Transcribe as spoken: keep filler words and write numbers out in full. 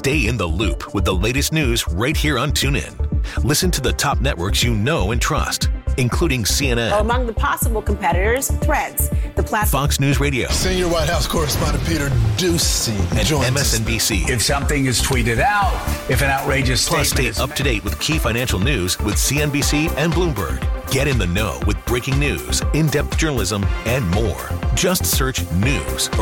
Stay in the loop with the latest news right here on TuneIn. Listen to the top networks you know and trust, including C N N. Among the possible competitors, Threads, the platform. Fox News Radio. Senior White House correspondent Peter Doocy and joins M S N B C. If something is tweeted out, if an outrageous Plus, statement stay up to date with key financial news with C N B C and Bloomberg. Get in the know with breaking news, in-depth journalism, and more. Just search news